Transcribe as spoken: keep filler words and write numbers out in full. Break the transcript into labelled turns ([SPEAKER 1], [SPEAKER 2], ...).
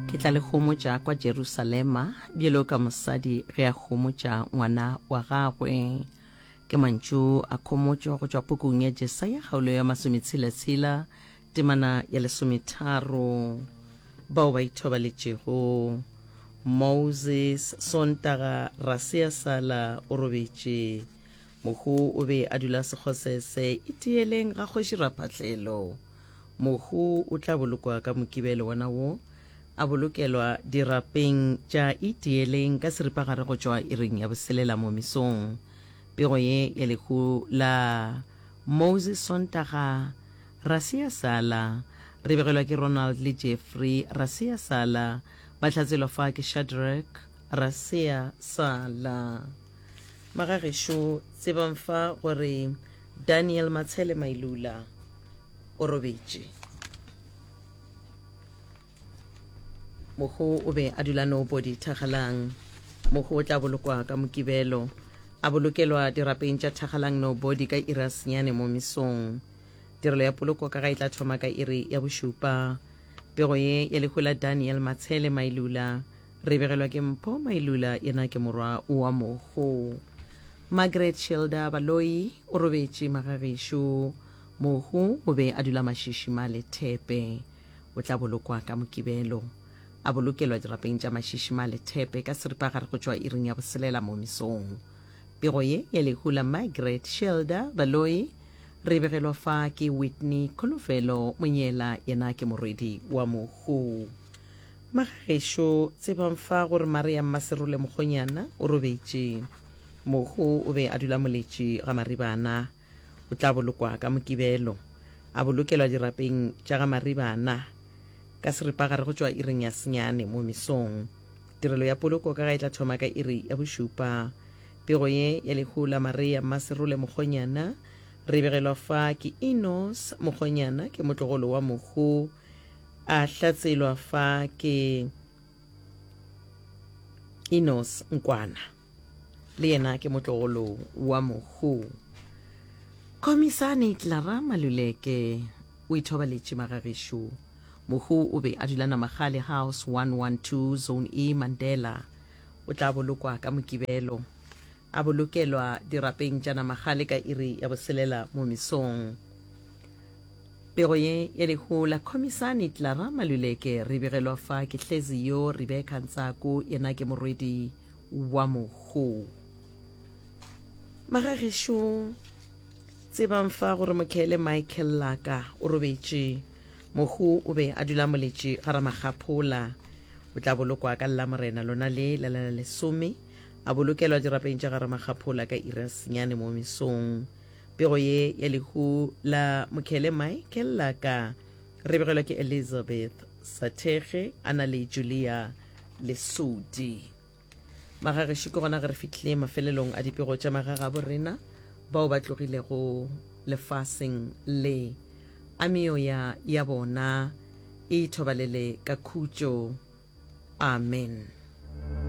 [SPEAKER 1] ke tla le gomotša kwa Jerusalema bjelo ka mosadi ge a gomotša ngwana wa gagwe ke mantšu a khomotšo go tšwa pukung ya Jesaya kgaolo ya masometshela-tshela temana ya lesometharo bao ba ithobaletšego Moses Sontaga Rasia Sala o robetše mohu o be a dula sekgosese e tieleng ga kgoši raphatlelo mohu o tla bolokwa ka mokibelo wana wo a bolokelwa dirapeng tša itieleng ka seripagare go tšwa iring ya boselela mo mesong pego ye ya lehu la Moses Sontaga Rasia Sala re begelwa ke Ronald le Jeffrey Rasia Sala ba tlatselwa fa ke Shadrach Rasia Sala magagešo tsebang fa gore Daniel Matshele Mailula o robetše mohu o be a dula nobody thagalang mohu o tla bolokwa ka mokibelo a bolokelwa dirapeng tša thagalang nobody ka ira senyane mo mesong tirelo ya poloko ka ga e tla thoma ka iri ya bošupa pego ye ya lehu la Daniel Matshele Mailula re begelwa ke Mpho Mailula yena ke morwa wa mohu Margaret Shilda Baloi o robetše magagešo mohu o be a dula mašišima le thepe o tla bolokwa ka mokibelo a bolokelwa dirapeng tša mašišima le thepe ka seripagare go tšwa iring ya boselela mo mesong pego ye ya lehu la Margaret Shilda Baloi re begelwa fa ke Whitney Kolofelo monyela yena ke morwedi wa mohu magagešo tsebang fa gore Maria Maserole Mokgonyana o robetše mohu o be a dula moletše ga maribana o tla bolokwa ka mokibelo a bolokelwa dirapeng tša ga maribana ka seripagare go tšwa iring ya senyane mo mesong tirelo ya poloko ka ga e tla thoma ka iri ya bošupa pego ye ya lehu la Maria Maserole Mokgonyana re begelwa fa ke Enos Mokgonyana ke motlogolo wa mohu a hlatselwa fa ke Enos Nkwana le yena ke motlogolo wa mohu Komisane Clara Maluleke o ithobaletše magagešo mohu o be a dula Namagale House one one two Zone E Mandela o tla bolokwa ka mokibelo a bolokelwa dirapeng tša Namagale ka iri ya boselela mo mesong pego ye ya lehu la Komisane Clara Maluleke re begelwa fa ke Hlezio Rebecca Ntsako yena ke morwedi wa mohu magagešo tsebang fa gore Mokhele Michael Laka o robetše mohu o be a dula moletše ga Ramagaphola o tla bolokwa ka Lamorena lona le la la lesome a bolokelwa dirapeng tša ga Ramagaphola ka ira senyane mo mesong pego ye ya lehu la Mokhele Michael Laka re begelwa ke Elizabeth Sathege ana le Julia Lesudi magagešo ke gona ge re fihlile mafelelong a dipego tša magaga borena bao ba tlogilego lefaseng le a meoya ya bona e ithobalele ka khutšo amen